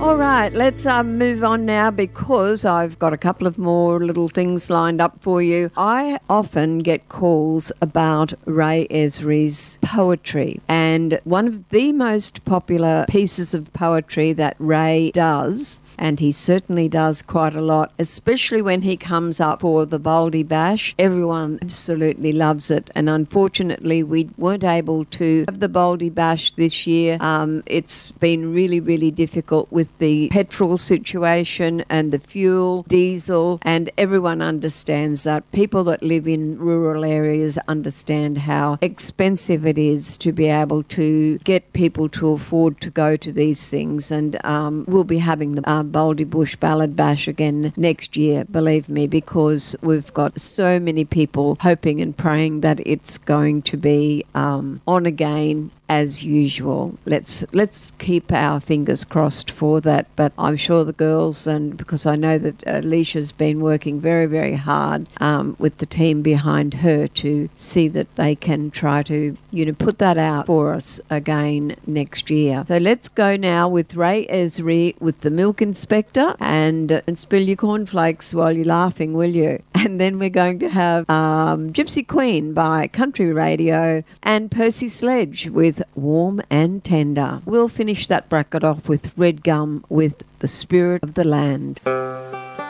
All right, let's move on now because I've got a couple of more little things lined up for you. I often get calls about Ray Esri's poetry, and one of the most popular pieces of poetry that Ray does, and he certainly does quite a lot, especially when he comes up for the Baldy Bash. Everyone absolutely loves it, and unfortunately we weren't able to have the Baldy Bash this year. It's been really, really difficult with the petrol situation and the fuel, diesel, and everyone understands that. People that live in rural areas understand how expensive it is to be able to get people to afford to go to these things, and we'll be having the Baldy Bush Ballad Bash again next year, believe me, because we've got so many people hoping and praying that it's going to be on again as usual. Let's keep our fingers crossed for that, but I'm sure the girls, and because I know that Alicia's been working very, very hard with the team behind her to see that they can try to, put that out for us again next year. So let's go now with Ray Esri with the Milk Inspector, and spill your cornflakes while you're laughing, will you? And then we're going to have Gypsy Queen by Country Radio and Percy Sledge with Warm and Tender. We'll finish that bracket off with Red Gum with The Spirit of the Land.